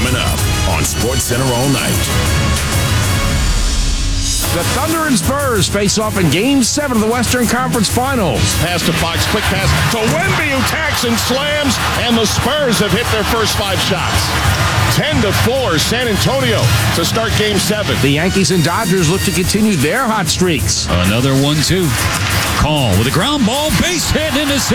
coming up on SportsCenter all night. The Thunder and Spurs face off in Game 7 of the Western Conference Finals. Pass to Fox, quick pass to Wemby, who tacks and slams, and the Spurs have hit their first 5 shots. 10-4, San Antonio to start Game 7. The Yankees and Dodgers look to continue their hot streaks. Another 1-2. Call with a ground ball, base hit into